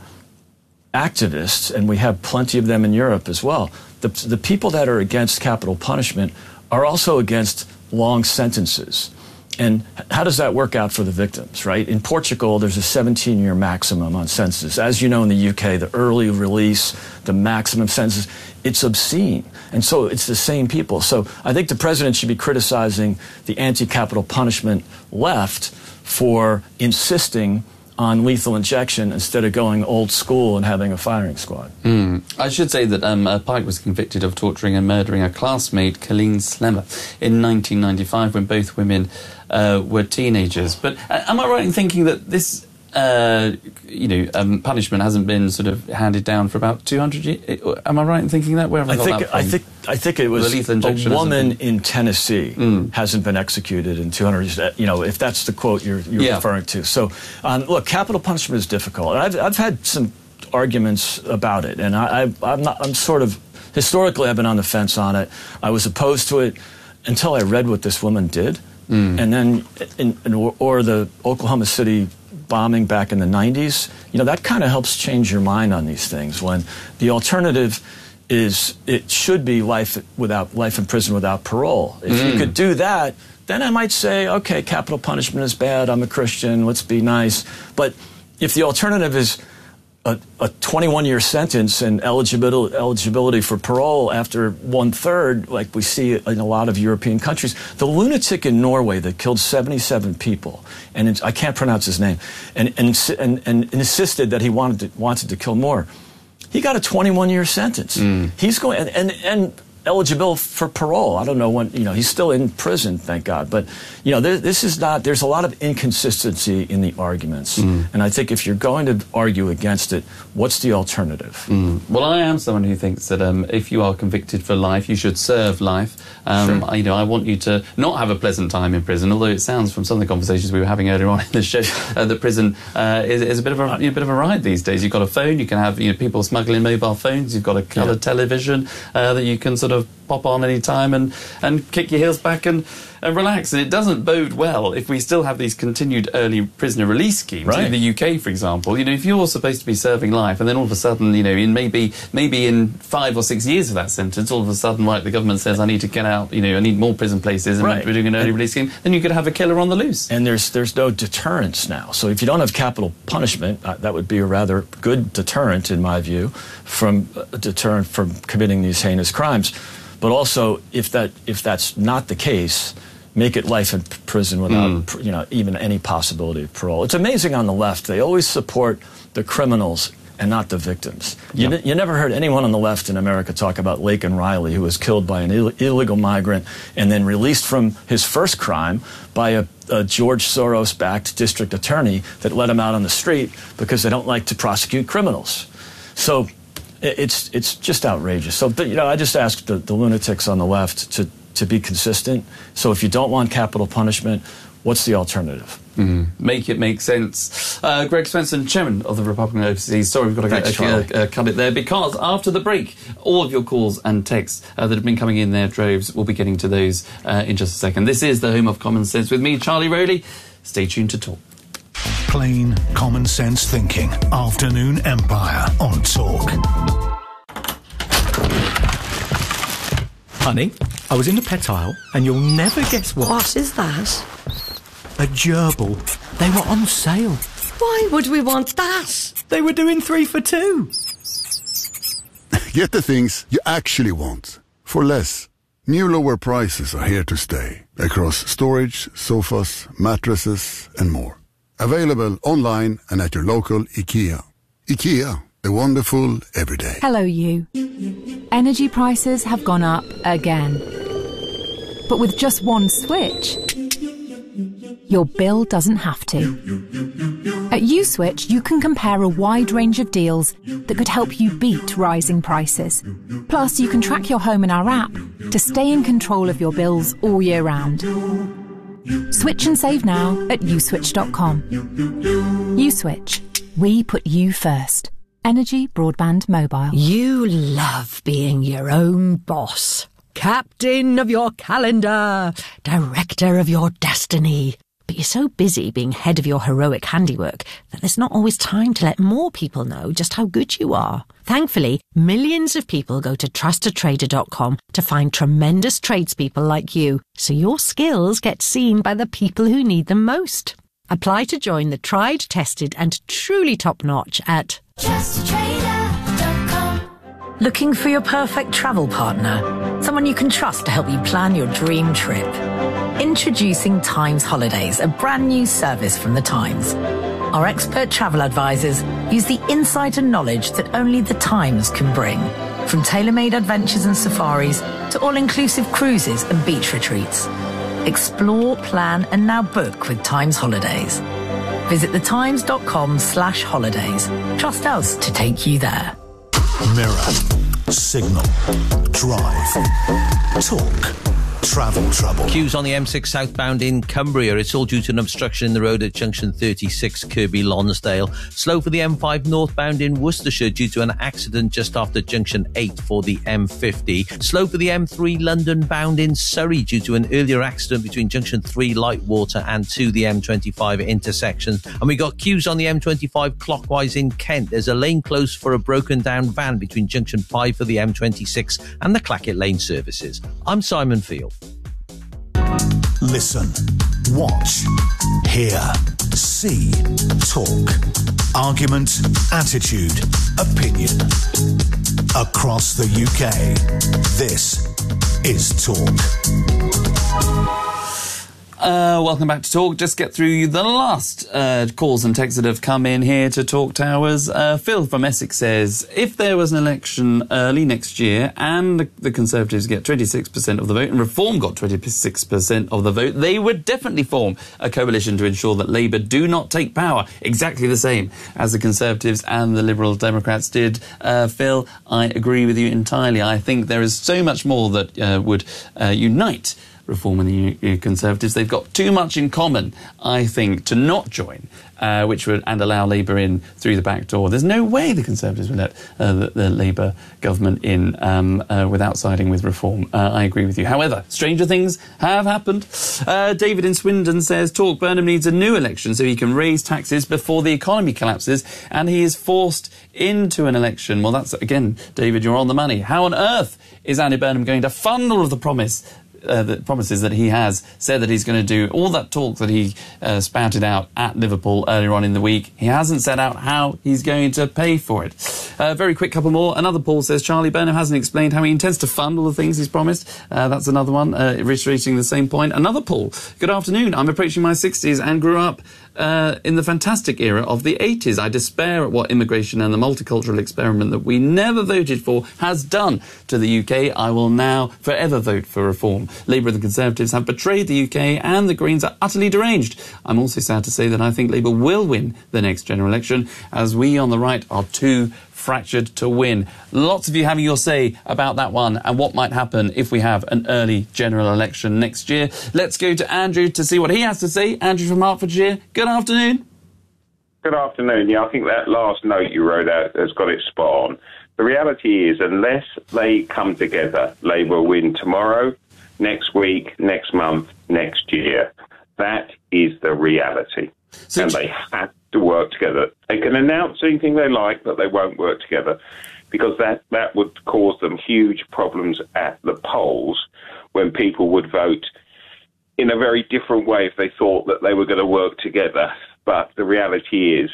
activists, and we have plenty of them in Europe as well. The people that are against capital punishment are also against long sentences. And how does that work out for the victims, right? In Portugal, there's a 17-year maximum on sentences. As you know, in the UK, the early release, the maximum sentences, it's obscene. And so it's the same people. So I think the president should be criticizing the anti-capital punishment left for insisting on lethal injection instead of going old school and having a firing squad. I should say that Pike was convicted of torturing and murdering a classmate, Colleen Slemmer, in 1995 when both women were teenagers. But am I right in thinking that this punishment hasn't been sort of handed down for about 200 years? Am I right in thinking that? Where have I got that from? I think it was a woman in Tennessee hasn't been executed in 200 years. If that's the quote you're referring to. So, look, capital punishment is difficult. I've had some arguments about it, and I'm sort of historically I've been on the fence on it. I was opposed to it until I read what this woman did, and then or the Oklahoma City bombing back in the 90s. That kind of helps change your mind on these things when the alternative is it should be life in prison without parole. If you could do that, then I might say, okay, capital punishment is bad. I'm a Christian. Let's be nice. But if the alternative is a 21-year sentence and eligibility for parole after 1/3, like we see in a lot of European countries, the lunatic in Norway that killed 77 people, and I can't pronounce his name, and insisted that he wanted to kill more. He got a 21-year sentence. He's going and eligible for parole. I don't know when. He's still in prison, thank God. But this is not. There's a lot of inconsistency in the arguments, and I think if you're going to argue against it, what's the alternative? Well, I am someone who thinks that if you are convicted for life, you should serve life. Sure. I want you to not have a pleasant time in prison. Although it sounds from some of the conversations we were having earlier on in the show that prison is a bit of a ride these days. You've got a phone. You can have people smuggling mobile phones. You've got a coloured television that you can sort of pop on any time and kick your heels back and relax. And it doesn't bode well if we still have these continued early prisoner release schemes. In the UK, for example, if you're supposed to be serving life and then all of a sudden, in maybe in 5 or 6 years of that sentence, all of a sudden, the government says I need to get out, I need more prison places and we're doing an early release scheme, then you could have a killer on the loose. And there's no deterrence now. So if you don't have capital punishment, that would be a rather good deterrent, in my view, from committing these heinous crimes. But also, if that's not the case, make it life in prison without even any possibility of parole. It's amazing on the left; they always support the criminals and not the victims. You never heard anyone on the left in America talk about Laken Riley, who was killed by an illegal migrant and then released from his first crime by a George Soros-backed district attorney that let him out on the street because they don't like to prosecute criminals. So it's just outrageous. So I just ask the lunatics on the left to be consistent. So if you don't want capital punishment, What's the alternative? Make it make sense. Greg Svensson, Chairman of the Republican Overseas. Sorry, we've got to cut it there, because after the break, all of your calls and texts that have been coming in their droves, we'll be getting to those in just a second. This is the home of common sense with me, Charlie Rowley. Stay tuned to Talk. Plain common sense thinking. Afternoon Empire on Talk. Honey, I was in the pet aisle, and you'll never guess what. What is that? A gerbil. They were on sale. Why would we want that? They were doing 3 for 2. Get the things you actually want for less. New lower prices are here to stay across storage, sofas, mattresses and more. Available online and at your local IKEA. IKEA, the wonderful everyday. Hello, you. Energy prices have gone up again. But with just one switch, your bill doesn't have to. At USwitch, you can compare a wide range of deals that could help you beat rising prices. Plus, you can track your home in our app to stay in control of your bills all year round. Switch and save now at uswitch.com. USwitch. We put you first. Energy Broadband Mobile. You love being your own boss. Captain of your calendar. Director of your destiny. But you're so busy being head of your heroic handiwork that there's not always time to let more people know just how good you are. Thankfully, millions of people go to trustatrader.com to find tremendous tradespeople like you, so your skills get seen by the people who need them most. Apply to join the tried, tested and truly top-notch at trustatrader.com. Looking for your perfect travel partner? Someone you can trust to help you plan your dream trip? Introducing Times Holidays, a brand new service from the Times. Our expert travel advisors use the insight and knowledge that only the Times can bring. From tailor-made adventures and safaris to all-inclusive cruises and beach retreats. Explore, plan and now book with Times Holidays. Visit thetimes.com/holidays. Trust us to take you there. Mirror, signal, drive, talk, travel trouble. Queues on the M6 southbound in Cumbria. It's all due to an obstruction in the road at junction 36 Kirby Lonsdale. Slow for the M5 northbound in Worcestershire due to an accident just after junction 8 for the M50. Slow for the M3 London bound in Surrey due to an earlier accident between junction 3 Lightwater and 2 the M25 intersection. And we got queues on the M25 clockwise in Kent. There's a lane closed for a broken down van between junction 5 for the M26 and the Clackett Lane services. I'm Simon Field. Listen, watch, hear, see, talk. Argument, attitude, opinion. Across the UK, this is Talk. Welcome back to Talk. Just get through the last calls and texts that have come in here to Talk Towers. Phil from Essex says, if there was an election early next year and the Conservatives get 26% of the vote and Reform got 26% of the vote, they would definitely form a coalition to ensure that Labour do not take power, exactly the same as the Conservatives and the Liberal Democrats did. Phil, I agree with you entirely. I think there is so much more that would unite Reform and the Conservatives. They've got too much in common, I think, to not join, which would and allow Labour in through the back door. There's no way the Conservatives would let the Labour government in without siding with Reform. I agree with you. However, stranger things have happened. David in Swindon says, Talk, Burnham needs a new election so he can raise taxes before the economy collapses and he is forced into an election. Well, that's, again, David, you're on the money. How on earth is Andy Burnham going to fund all of the promises that he has said that he's going to do, all that talk that he spouted out at Liverpool earlier on in the week? He hasn't set out how he's going to pay for it. Very quick couple more. Another poll says Charlie Burnham hasn't explained how he intends to fund all the things he's promised. That's another one, reiterating the same point. Another poll. Good afternoon. I'm approaching my 60s and grew up in the fantastic era of the 80s. I despair at what immigration and the multicultural experiment that we never voted for has done to the UK. I will now forever vote for reform. Labour and the Conservatives have betrayed the UK and the Greens are utterly deranged. I'm also sad to say that I think Labour will win the next general election, as we on the right are too fractured to win. Lots of you having your say about that one and what might happen if we have an early general election next year. Let's go to Andrew to see what he has to say. Andrew from Hertfordshire, good afternoon. Good afternoon. Yeah, I think that last note you wrote out has got it spot on. The reality is, unless they come together, Labour will win tomorrow, next week, next month, next year. That is the reality. And they have to work together. They can announce anything they like, but they won't work together, because that would cause them huge problems at the polls when people would vote in a very different way if they thought that they were going to work together. But the reality is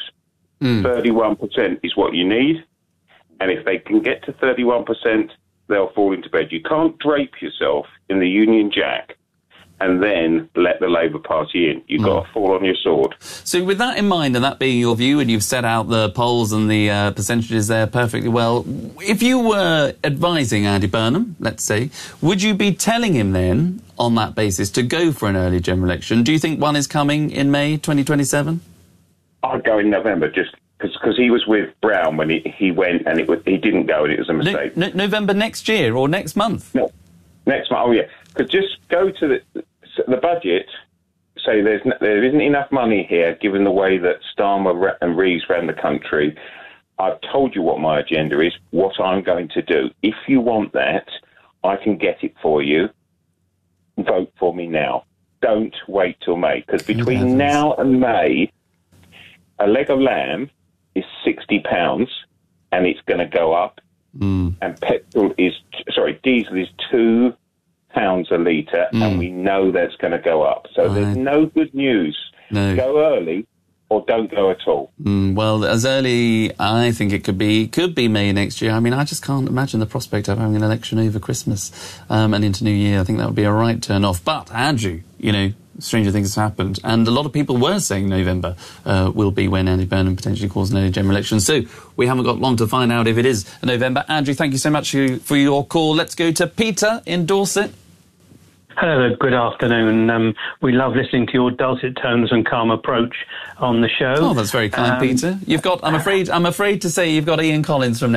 31% is what you need. And if they can get to 31%, they'll fall into bed. You can't drape yourself in the Union Jack and then let the Labour Party in. You've got to fall on your sword. So with that in mind, and that being your view, and you've set out the polls and the percentages there perfectly well, if you were advising Andy Burnham, let's say, would you be telling him then, on that basis, to go for an early general election? Do you think one is coming in May 2027? I'd go in November, just because he was with Brown when he went, and he didn't go, and it was a mistake. November next year or next month? No, next month. Oh yeah, because just go to the budget. Say there isn't enough money here, given the way that Starmer and Reeves ran the country. I've told you what my agenda is, what I'm going to do. If you want that, I can get it for you. Vote for me now. Don't wait till May, because between now and May, a leg of lamb is £60, and it's going to go up. And diesel is £2 a litre, and we know that's going to go up. So there's no good news. No. Go early or don't go at all. Well, as early, I think it could be May next year. I mean, I just can't imagine the prospect of having an election over Christmas and into New Year. I think that would be a right turn off. But, Andrew, you know, stranger things have happened. And a lot of people were saying November will be when Andy Burnham potentially calls an early general election. So we haven't got long to find out if it is November. Andrew, thank you so much for your call. Let's go to Peter in Dorset. Hello, good afternoon. We love listening to your dulcet tones and calm approach on the show. Oh, that's very kind, Peter. You've got, I'm afraid to say, you've got Ian Collins from